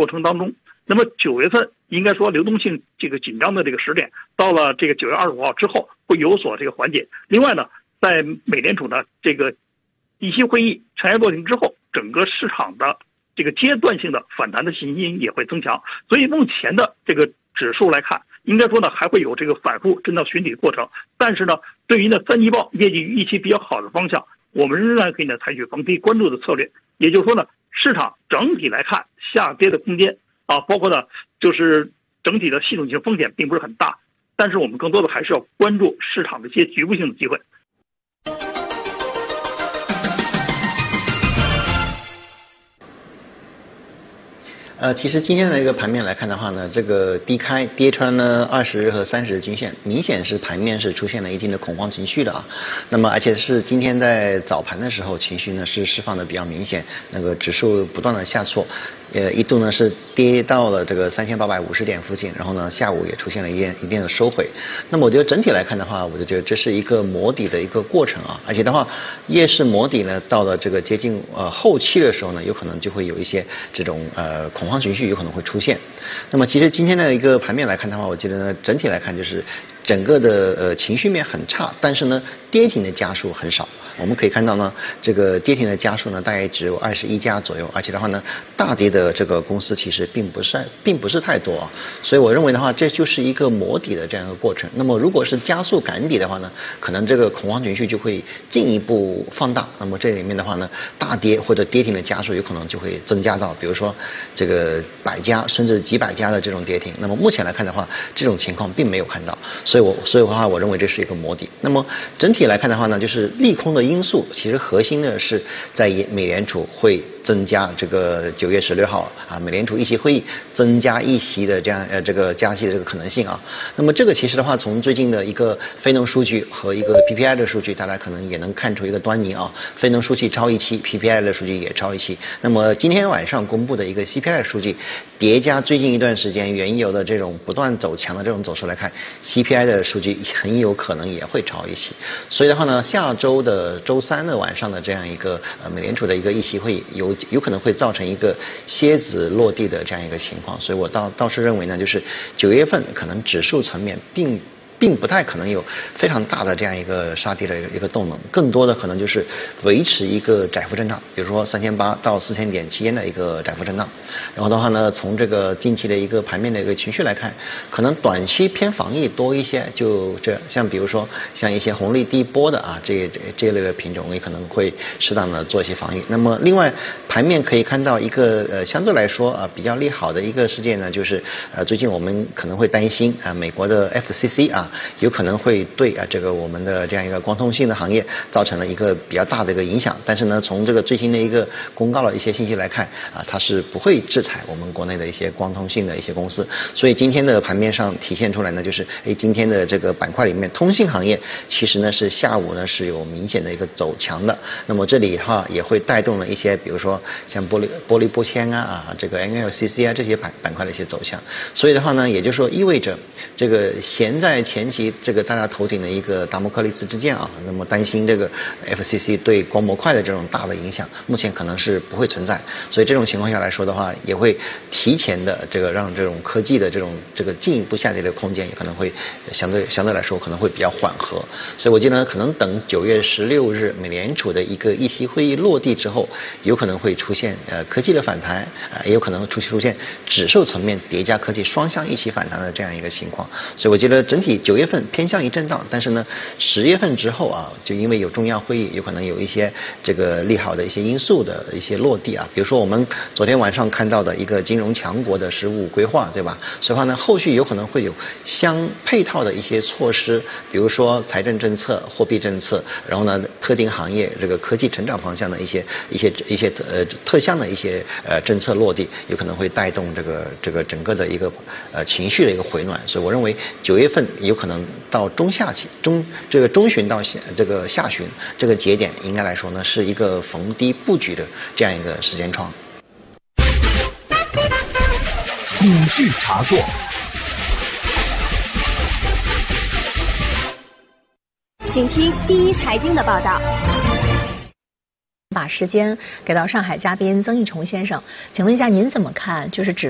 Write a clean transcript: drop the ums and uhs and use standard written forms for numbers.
过程当中，那么9月份应该说流动性这个紧张的这个时点，到了这个9月25号之后会有所这个缓解。另外呢，在美联储的这个议息会议尘埃落定之后，整个市场的这个阶段性的反弹的信心也会增强。所以目前的这个指数来看，应该说呢还会有这个反复震荡寻底的过程。但是呢，对于呢三季报业绩预期比较好的方向，我们仍然可以呢采取逢低关注的策略。也就是说呢，市场整体来看下跌的空间啊，包括呢就是整体的系统性风险并不是很大，但是我们更多的还是要关注市场的一些局部性的机会。 其实今天的一个盘面来看的话呢，这个低开跌穿了20日和30日均线，明显是盘面是出现了一定的恐慌情绪的啊。那么而且是今天在早盘的时候，情绪呢是释放的比较明显，那个指数不断的下挫，一度呢是跌到了这个3850点附近，然后呢下午也出现了一定的收回。那么我觉得整体来看的话，我就觉得这是一个磨底的一个过程啊，而且的话，夜市磨底呢到了这个接近后期的时候呢，有可能就会有一些这种恐慌情绪有可能会出现。那么其实今天的一个盘面来看的话，我觉得呢整体来看就是整个的情绪面很差，但是呢跌停的家数很少。我们可以看到呢，这个跌停的家数呢大概只有21家左右，而且的话呢大跌的这个公司其实并不是太多啊。所以我认为的话，这就是一个磨底的这样一个过程。那么如果是加速赶底的话呢，可能这个恐慌情绪就会进一步放大。那么这里面的话呢，大跌或者跌停的家数有可能就会增加到，比如说这个100家甚至几百家的这种跌停。那么目前来看的话，这种情况并没有看到，所以的话，我认为这是一个磨底。那么整体来看的话呢，就是利空的因素，其实核心呢是在美联储会增加这个9月16号啊，美联储议息会议增加一息的这样这个加息的这个可能性啊。那么这个其实的话，从最近的一个非农数据和一个 PPI 的数据，大家可能也能看出一个端倪啊。非农数据超预期 ，PPI 的数据也超预期。那么今天晚上公布的一个 CPI 的数据，叠加最近一段时间原油的这种不断走强的这种走势来看 ，CPI 的数据很有可能也会超预期。所以的话呢，下周的周3的晚上的这样一个美联储的一个议息会议有可能会造成一个蝎子落地的这样一个情况。所以我倒是认为呢，就是9月份可能指数层面并不太可能有非常大的这样一个杀跌的一个动能，更多的可能就是维持一个窄幅震荡，比如说3800到4000点期间的一个窄幅震荡。然后的话呢，从这个近期的一个盘面的一个情绪来看，可能短期偏防疫多一些，就这像比如说像一些红利低波的啊这一类的品种，也可能会适当的做一些防御。那么另外盘面可以看到一个相对来说比较利好的一个事件呢，就是最近我们可能会担心美国的 FCC 有可能会对这个我们的这样一个光通信的行业造成了一个比较大的一个影响。但是呢，从这个最新的一个公告的一些信息来看它是不会制裁我们国内的一些光通信的一些公司。所以今天的盘面上体现出来呢，就是今天的这个板块里面，通信行业其实呢是下午呢是有明显的一个走强的。那么这里也会带动了一些，比如说像玻璃玻纤这个 NLCC 这些板块的一些走向。所以的话呢，也就是说意味着这个闲在前期这个大家头顶的一个达摩克利斯之剑那么担心这个 FCC 对光模块的这种大的影响，目前可能是不会存在。所以这种情况下来说的话，也会提前的这个让这种科技的这个进一步下跌的空间也可能会相对来说可能会比较缓和。所以我觉得可能等9月16日美联储的一个议息会议落地之后，有可能会出现科技的反弹也有可能出现指数层面叠加科技双向一起反弹的这样一个情况。所以我觉得整体9月份偏向于震荡，但是呢10月份之后就因为有重要会议，有可能有一些这个利好的一些因素的一些落地比如说我们昨天晚上看到的一个金融强国的15规划，对吧？所以话呢，后续有可能会有相配套的一些措施，比如说财政政策、货币政策，然后呢特定行业这个科技成长方向的一些特项的一些政策落地，有可能会带动这个整个的一个情绪的一个回暖。所以我认为9月份有可能到中旬到这个下旬这个节点，应该来说呢是一个逢低布局的这样一个时间窗。 股市茶座， 请听第一财经的报道。 把时间给到上海嘉宾曾义崇先生，请问一下您怎么看？就是